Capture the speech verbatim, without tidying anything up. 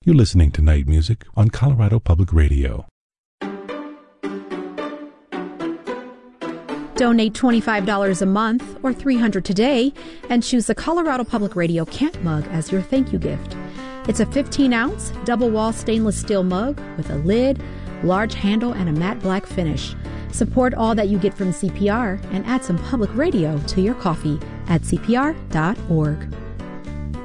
You're listening to Night Music on Colorado Public Radio. Donate twenty-five dollars a month or three hundred dollars today and choose the Colorado Public Radio Camp Mug as your thank you gift. It's a fifteen ounce double-wall stainless steel mug with a lid, large handle, and a matte black finish. Support all that you get from C P R and add some public radio to your coffee at C P R dot org.